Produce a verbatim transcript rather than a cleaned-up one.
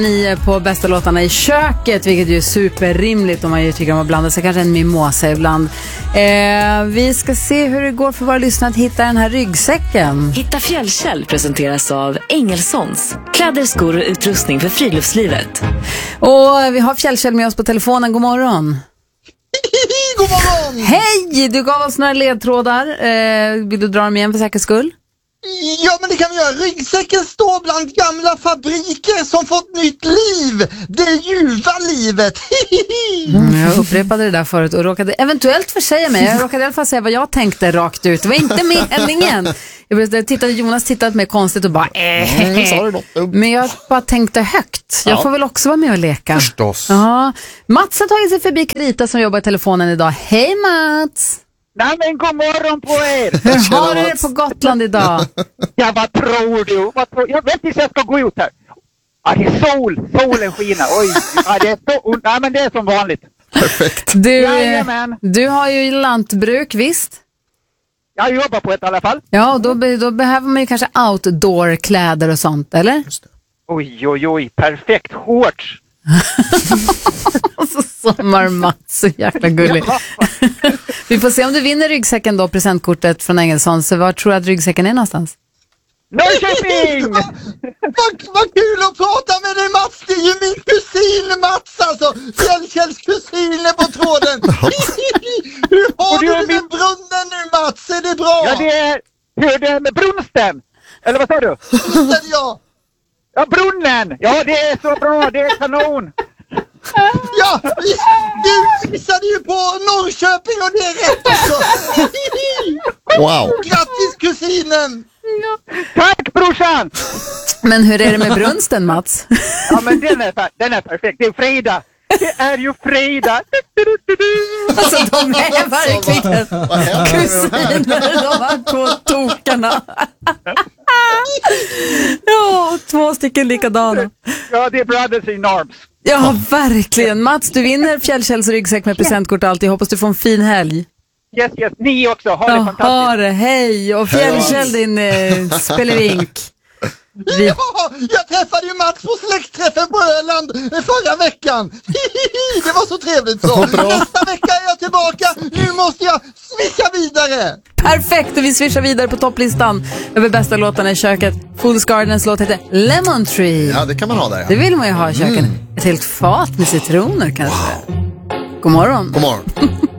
Ni är på bästa låtarna i köket, vilket ju är superrimligt om man ju tycker om att blanda sig, kanske en mimosa ibland. Eh, vi ska se hur det går för våra lyssnare att hitta den här ryggsäcken. Hitta Fjällkäll presenteras av Engelsons. Kläder, skor och utrustning för friluftslivet. Och vi har Fjällkäll med oss på telefonen. God morgon. God morgon! Hej, du gav oss några ledtrådar. Eh, vill du dra dem igen för säkerhets skull? Ja, men det kan vi göra. Ryggsäcken står bland gamla fabriker som fått nytt liv. Det ljuva livet. Mm, jag upprepade det där förut och råkade eventuellt försäga mig. Jag råkade i alla fall säga vad jag tänkte rakt ut. Det var inte meningen. Jag tittade, Jonas tittade med konstigt och bara äh. Mm, men jag bara tänkte högt. Jag ja. får väl också vara med och leka. Förstås. Ja. Mats har tagit sig förbi Carita som jobbar i telefonen idag. Hej Mats! Nej men god morgon på er! Hur har du det på Gotland idag? Ja, vad tror du? Vad tror... Jag vet inte så jag ska gå ut här. Ja, det är sol. Solen skiner. Oj, ja, det är så... Nej, men det är som vanligt. Perfekt. Du, Jajamän. du har ju lantbruk, visst? Jag jobbar på ett i alla fall. Ja, och då, be, då behöver man ju kanske outdoor-kläder och sånt, eller? Oj, oj, oj. Perfekt. Shorts. Så sommar-Mats, så jäkla gullig. Ja. Vi får se om du vinner ryggsäcken då, presentkortet från Engelsson. Så var tror du att ryggsäcken är någonstans? Norrköping! vad, vad kul att prata med dig, Mats. Det är ju min kusin Mats, alltså. Fjällkälls kusin är på tråden. Hur har Och du du är det med min- brunnen nu, Mats? Är det bra? Ja, det är... Hur det är med brunsten? Eller vad sa du? Brunnen, ja. Ja, brunnen! Ja, det är så bra. Det är kanon. Ja, du visade ju på Norrköping och det är rätt också. Wow. Grattis kusinen. Tack, brorsan! Men hur är det med brunsten, Mats? Ja, men den är, den är perfekt. Det är fredag. Det är ju fredag. Alltså, de är verkligen Vad händer? kusiner, de här två tokarna. Ja, två stycken likadana. Ja, det är brothers in arms. Ja, verkligen. Mats, du vinner Fjällkälls ryggsäck med presentkort och allt. Jag hoppas du får en fin helg. Yes, yes. Ni också. Ha det Ja, fantastiskt. ha det. Hej. Och Fjällkäll, din eh, spelevink. Vi... Ja, jag träffade ju Mats på släktträffen på Öland förra veckan. Det var så trevligt så. Nästa vecka är jag tillbaka. Nu måste jag swisha vidare. Perfekt, och vi swishar vidare på topplistan över bästa låtarna i köket. Fool's Gardens låt heter Lemon Tree. Ja, det kan man ha där. Ja. Det vill man ju ha i köket. Ett helt fat med citroner kanske. God morgon. God morgon.